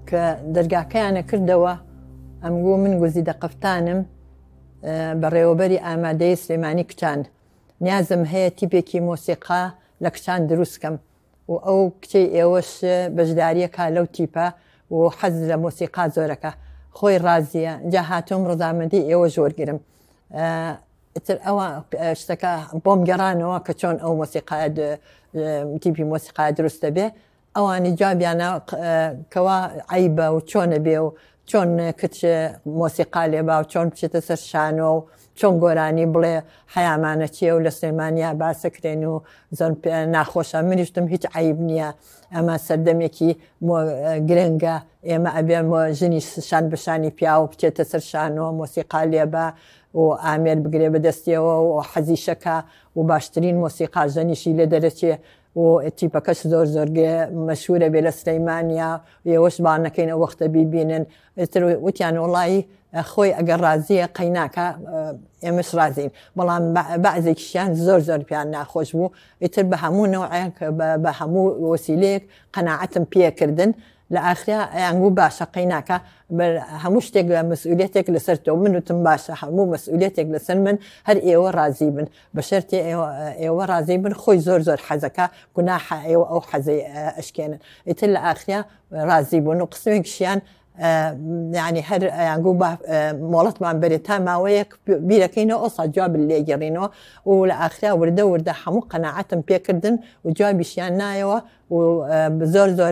کە دەرگاکەیانە کردەوە ئەمگو من گوزیدە قەفتانم بەڕێوەبەری ئامادەی سلێمانی کچان نیازم هەیە تیپێکی مۆسیقا لە کچان دروستکەم و ئەو کچەی ئێوەش بەشداریەکە لەو تیپە و حەز لە مۆسیقا زۆرەکە خۆی ڕازیە جا هاتۆم ڕزامەندی ئێوە زۆرگرم ئتر ئەوە شتەکە بۆم گەڕانەوە کە چۆن ئەو مۆسیقا تیپی مۆسیقا دروستە بێ ئەوانی جوابیانە کەوا عیبە و چۆنە بێ و چۆن کچ مۆسیقا لێبا و چۆن بچێتە سەر شانۆ و چۆن گۆرانی بڵێ حیامانە چیە و لە سلێمانیا باسەکرێن و زۆر ناخۆشە منیشتم هیچ عیب نییە ئەمە سەردەمێکی گرنگە ئێمە ئەبێ ژنی شان بەشانی پیا و بچێتە سەر شانۆ مۆسیقا لێبا و ئامێر بگرێ بەدەستیەوە و حەزیشەکە و باشترین مۆسیقا ژەنیشی لێ دەرەچێ و تیپەکەش زۆر زۆرگێ مەشهورە بێ لە سلەیمانیا ئێوەش بانەکەین ئەو وەختە بیبینن وتیان وڵایی خۆی ئەگەر ڕازیە قەیناکە ئێمەش ڕازین بەڵام بەعزێکیشیان زۆر زۆر پیان ناخۆش بوو ئیتر بە هەموو نەوعەیە بە هەموو وەسیلەیەک قەناعەتم پێکردن لە ئاخریا ئەیانگو باشە قەیناکە هەموو شتێک لە مەسئولێتێک لەسەر تۆ من وتم باشە هەموو مەسئولێتێک لەسەر من هەر ئێوە ڕازی بن بە شەرتی ئێوە ڕازی بن خۆی زۆر زۆر حەزەکە گوناح ئێوە ئەو حەزەی ئەشکێنن ئیتر لە ئاخریا ڕازی بوون و قسمێکشیان یعنی هەر ئەیانگو مۆڵەتمان بەرێت تا ماوەیەک بیرەکەینەوە ئەوسا جواب لێگەڕینەوە و لە ئاخریا وردە وردە هەموو قەناعەتم پێکردن و جوابیشیان نایەوە و زۆر زۆر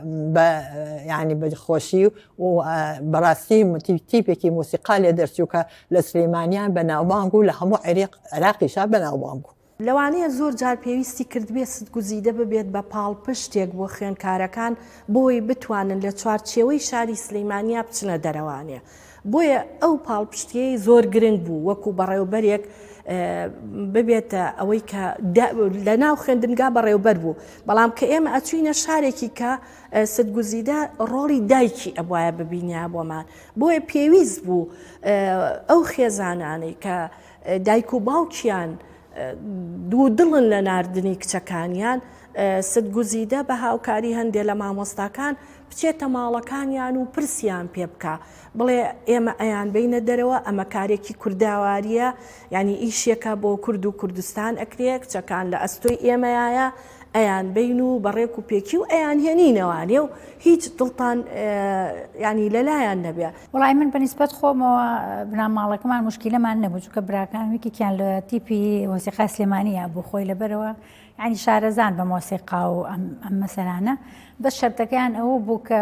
ینی بەخۆشی و بەڕاستی تیپێکی مۆسیقا لێ دەرچووکە لە سلێمانیان بەناوبانگ و لە هەموو عێراقیشا بەناوبانگ بوو. لەوانەیە زۆر جار پێویستی کردبێ ستگوزیدە ببێت بە پاڵپشتێک بۆ خوێندکارەکان بۆی بتوانن لە چوارچێوەی شاری سلەیمانیا بچنە دەرەوانێ بۆیە ئەو پاڵپشتیەی زۆر گرنگ بوو وەکو بەڕێوەبەرێک ببێتە ئەوەی کە لە ناو خوێندنگا بەڕێوەبەر بوو بەڵام کە ئێمە ئەچوینە شارێکی کە ستگوزیدە ڕۆڵی دایکی ئەبواە ببینیا بۆمان بۆیە پێویست بوو ئەو خێزانانەی کە دایک و باوکیان دوو دڵن لە ناردنی کچەکانیان ستگوزیدە بە هاوکاری هەندێک لە مامۆستاکان بچێتە ماڵەکانیان و پرسیان پێ بکە بڵێ ئێمە ئەیان بینە دەرەوە ئەمە کارێکی کورداواریە ینی ئیشێکە بۆ کورد و کوردستان ئەکرێ کچەکان لە ئەستۆی ئێمەیە ئەیان بین و بەڕێک و پێکی و ئەیان هێنینەوانێ و هیچ دڵتان ینی لەلایەن نەبێ. وڵای من بەنسبەت خۆمەوە بناماڵەکەمان مشکلەمان نەبوو چونکە براکان وێکێکیان لە تیپی مۆسیقا سلێمانیە بوو خۆی لەبەرەوە ینی شارەزان بە مۆسیقا و ئەم مەسەلانە بەس شەرتەکەیان ئەوە بوو کە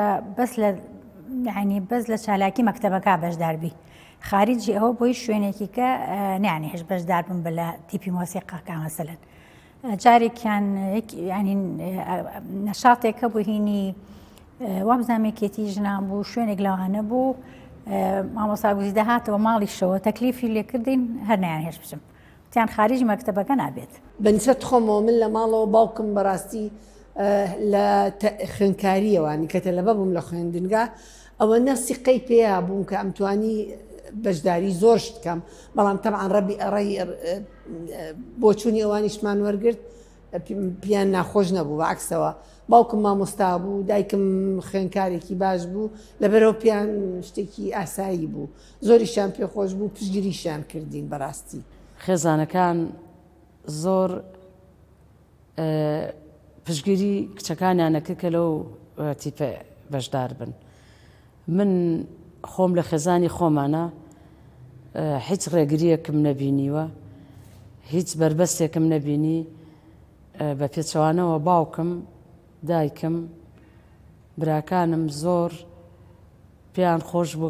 بەس لە چالاکی مەکتەبەکە بەشداربی خارجی ئەوە بۆی شوێنێکی کە نیانی هێش بەشدار بن بە لە تیپی مۆسیقاکە مەسەلەن جارێکیان ینی نەشاتێکە بوو هینی وابزانامێکێتی ژنان بوو شوێنێک لەوانە بوو مامۆستا گوزیدە هاتەوە ماڵیشەوە تەکلیفی لێکردین هەر نیان هێش بچم تیان خارجی مەکتەبەکە نابێت. بەنسبەت خۆمەوە من لە ماڵەوە باوکم بەڕاستی لە خوێندکاریەوانی کە تەلەبە بووم لە خوێندنگا ئەوە نەفسی قەی پێیا بووم کە ئەمتوانی بەشداری زۆر شتکەم بەڵام تەبعاً ڕەبی ئەڕێی بۆ چوونی ئەوانیشمان وەرگرت پیان ناخۆش نەبوو بەعکسەوە باوکم مامۆستا بوو دایکم خوێندکارێکی باش بوو لەبەرەوە پیان شتێکی ئاسایی بوو زۆریشان پێخۆش بوو پشگیریشیان کردین بەڕاستی. خێزانەکان زۆر پشگیری کچەکانیانەکە کە لەو تیپە بەشدار بن من خۆم لە خێزانی خۆمانە هیچ ڕێگریەکم نەبینیوە هیچ بربەستێکم نەبینی بە پێچەوانەوە باوکم دایکم براکانم زۆر پێیان خۆش بوو